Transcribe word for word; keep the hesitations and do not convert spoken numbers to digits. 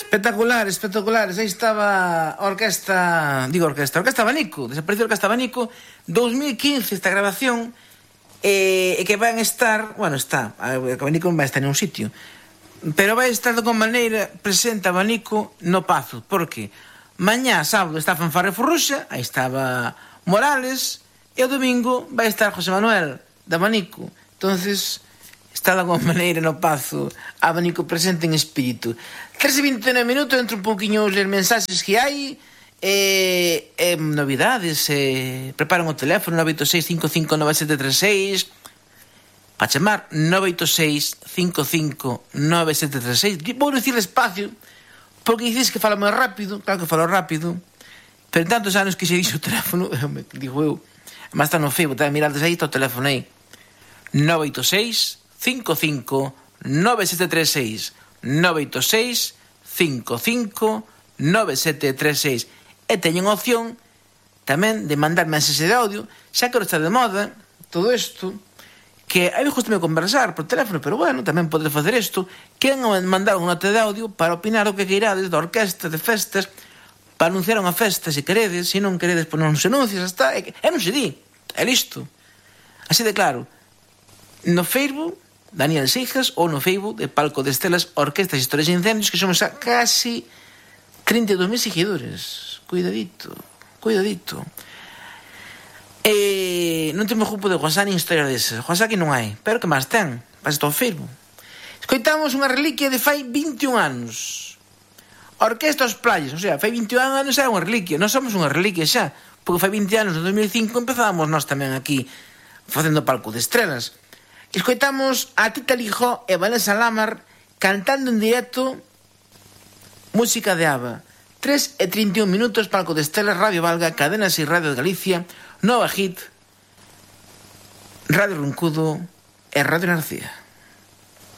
Espectacular, espectaculares. Aí estaba a orquesta, digo orquesta, a orquesta Abanico, desapareció a orquesta Abanico, dos mil quince esta grabación, e eh, que van estar, bueno, está, a Abanico non vai estar en un sitio, pero vai estar de alguma maneira presente Abanico no Pazo, porque mañá, sábado, está Fanfarre Forruxa, aí estaba Morales, e o domingo vai estar José Manuel de Abanico. Entonces está de alguma maneira no Pazo Abanico presente en espírito. tres e vinte e nove minutos, entre un pouquiño os mensaxes que hai, e, e novidades, e preparan o teléfono nove oito seis cinco cinco nove sete tres seis para chamar nove oito seis cinco cinco nove sete tres seis. Vou dicir despacio porque dices que falo moi rápido. Claro que falo rápido, pero en tantos anos que se dixo o teléfono, digo eu, además está no Facebook, está a mirades aí, está o teléfono aí, nove oito seis cinco cinco nove sete tres seis, nove oito seis cinco cinco nove sete tres seis. E teñen opción tamén de mandar mensaxe de audio, xa que ahora está de moda todo isto, que a mí gustame conversar por teléfono, pero bueno, tamén podes facer isto, queren mandar unha nota de audio para opinar o que queirades da orquesta, de festas, para anunciar unha festa, se queredes. Se non queredes, pois non se anuncias, está, e non se di, é listo, así de claro. No Facebook Daniel Seijas, ou no Facebook de Palco de Estelas Orquestas Historias e Incendios, que somos a casi trinta e dos mil seguidores. Cuidadito, cuidadito. E non temos grupo de WhatsApp ni historia desas. WhatsApp que non hai, pero que máis ten, para estar ao Facebook. Escoitamos unha reliquia de fai vinte e un anos. Orquesta Os Playas, o sea, fai vinte e un anos era unha reliquia. Non somos unha reliquia xa, porque fai vinte anos, no dos mil cinco, empezábamos nós tamén aquí facendo Palco de Estrelas. Escoitamos a Tita Lijó e Vanessa Lamar cantando en directo música de ABBA. tres e trinta e un minutos, Palco de Estelas, Radio Valga, Cadenas e Radio de Galicia, Nova Hit, Radio Roncudo e Radio Narcía.